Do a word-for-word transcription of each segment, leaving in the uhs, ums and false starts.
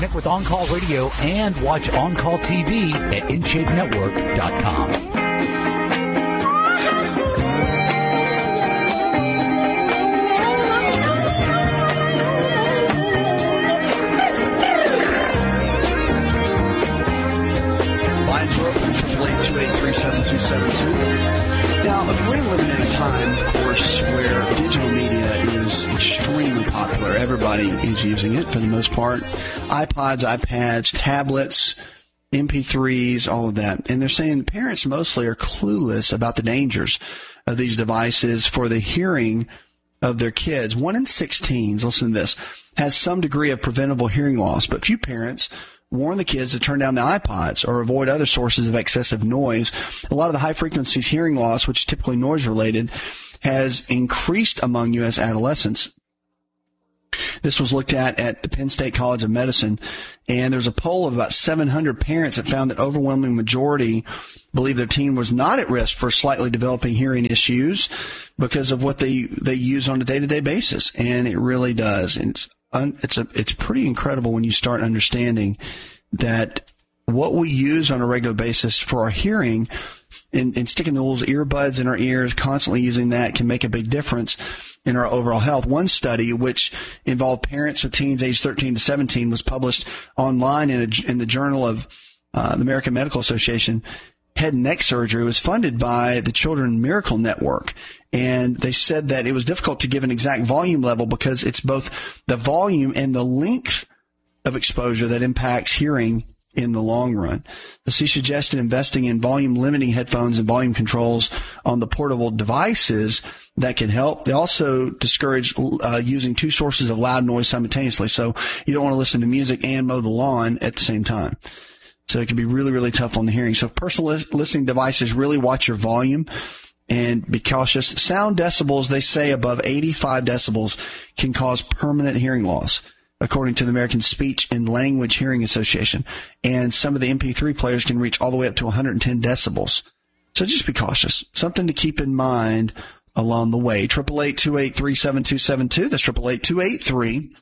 Connect with On Call Radio and watch On Call T V at in shape network dot com. two eight three, seven two seven two. Now, we're living in a time, of course, where digital media is extremely popular. Everybody is using it for the most part. iPods, iPads, tablets, M P threes, all of that. And they're saying parents mostly are clueless about the dangers of these devices for the hearing of their kids. One in six teens, listen to this, has some degree of preventable hearing loss, but few parents warn the kids to turn down the iPods or avoid other sources of excessive noise. A lot of the high-frequency hearing loss, which is typically noise-related, has increased among U S adolescents. This was looked at at the Penn State College of Medicine, and there's a poll of about seven hundred parents that found that overwhelming majority believe their teen was not at risk for slightly developing hearing issues because of what they, they use on a day-to-day basis, and it really does. And it's It's a, it's pretty incredible when you start understanding that what we use on a regular basis for our hearing and, and sticking the little earbuds in our ears, constantly using that can make a big difference in our overall health. One study, which involved parents with teens aged thirteen to seventeen, was published online in, a, in the Journal of uh, the American Medical Association. Head and neck surgery was funded by the Children Miracle Network. And they said that it was difficult to give an exact volume level because it's both the volume and the length of exposure that impacts hearing in the long run. So she suggested investing in volume limiting headphones and volume controls on the portable devices that can help. They also discourage uh, using two sources of loud noise simultaneously. So you don't want to listen to music and mow the lawn at the same time. So it can be really, really tough on the hearing. So personal listening devices, really watch your volume and be cautious. Sound decibels, they say above eighty-five decibels can cause permanent hearing loss, according to the American Speech and Language Hearing Association. And some of the M P three players can reach all the way up to one hundred ten decibels. So just be cautious. Something to keep in mind along the way. eight eight eight, two eight three, seven two seven two. That's eight eight eight, two eight three,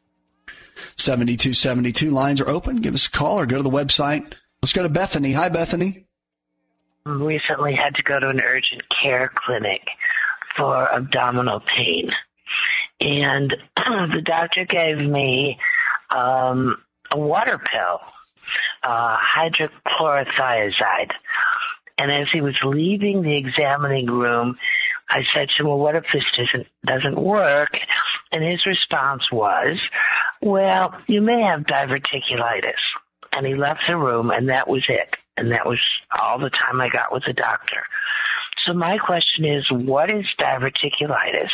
seven two seven two. Lines are open. Give us a call or go to the website. Let's go to Bethany. Hi, Bethany. Recently had to go to an urgent care clinic for abdominal pain. And the doctor gave me um, a water pill, uh, hydrochlorothiazide. And as he was leaving the examining room, I said to him, well, what if this doesn't, doesn't work? And his response was, well, you may have diverticulitis. And he left the room, and that was it. And that was all the time I got with the doctor. So my question is, what is diverticulitis?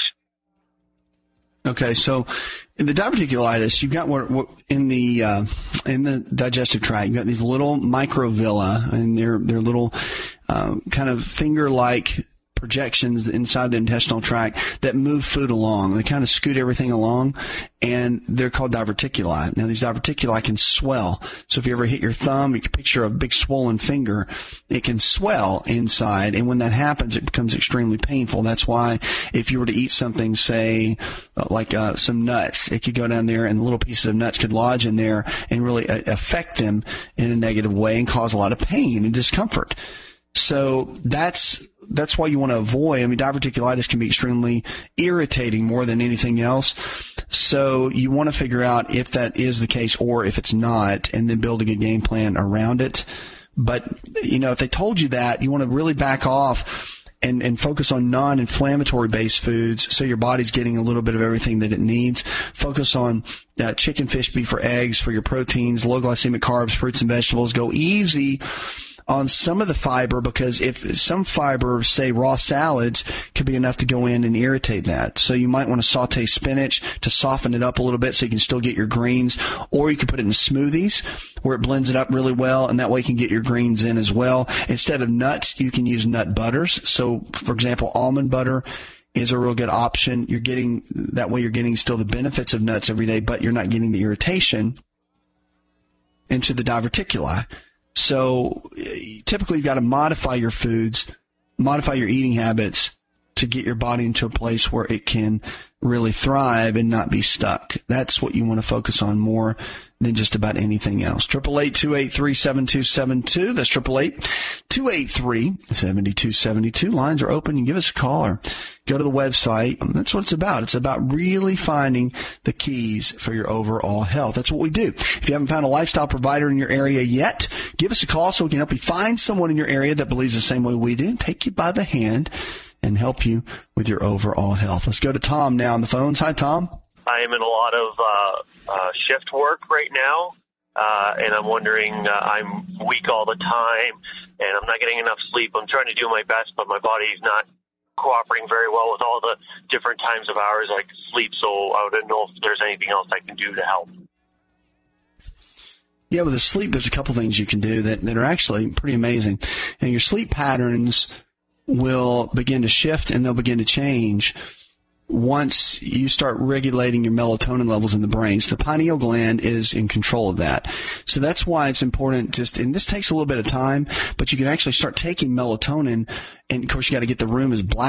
Okay, so in the diverticulitis, you've got what, what in the uh, in the digestive tract, you've got these little microvilli, and they're they're little uh, kind of finger-like projections inside the intestinal tract that move food along. They kind of scoot everything along, and they're called diverticuli. Now, these diverticuli can swell. So if you ever hit your thumb, you can picture a big swollen finger. It can swell inside, and when that happens, it becomes extremely painful. That's why if you were to eat something, say, like uh, some nuts, it could go down there, and the little pieces of nuts could lodge in there and really uh, affect them in a negative way and cause a lot of pain and discomfort. So that's that's why you want to avoid. I mean, diverticulitis can be extremely irritating more than anything else. So you want to figure out if that is the case or if it's not, and then build a good game plan around it. But, you know, if they told you that, you want to really back off and, and focus on non-inflammatory based foods so your body's getting a little bit of everything that it needs. Focus on uh, chicken, fish, beef, or eggs for your proteins, low glycemic carbs, fruits and vegetables. Go easy on some of the fiber, because if some fiber, say raw salads, could be enough to go in and irritate that. So you might want to saute spinach to soften it up a little bit so you can still get your greens, or you can put it in smoothies where it blends it up really well, and that way you can get your greens in as well. Instead of nuts, you can use nut butters. So, for example, almond butter is a real good option. You're getting, that way you're getting still the benefits of nuts every day, but you're not getting the irritation into the diverticuli. So typically you've got to modify your foods, modify your eating habits to get your body into a place where it can really thrive and not be stuck. That's what you want to focus on more than just about anything else. eight eight eight, two eight three, seven two seven two. That's eight eight eight, two eight three, seven two seven two. Lines are open. You give us a call or go to the website. That's what it's about. It's about really finding the keys for your overall health. That's what we do. If you haven't found a lifestyle provider in your area yet, give us a call so we can help you find someone in your area that believes the same way we do, take you by the hand, and help you with your overall health. Let's go to Tom now on the phones. Hi, Tom. I am in a lot of uh, uh, shift work right now, uh, and I'm wondering, uh, I'm weak all the time, and I'm not getting enough sleep. I'm trying to do my best, but my body's not cooperating very well with all the different times of hours I can sleep, so I don't know if there's anything else I can do to help. Yeah, with the sleep, there's a couple things you can do that, that are actually pretty amazing. And your sleep patterns will begin to shift and they'll begin to change once you start regulating your melatonin levels in the brain. So the pineal gland is in control of that. So that's why it's important just, and this takes a little bit of time, but you can actually start taking melatonin, and of course you got to get the room as black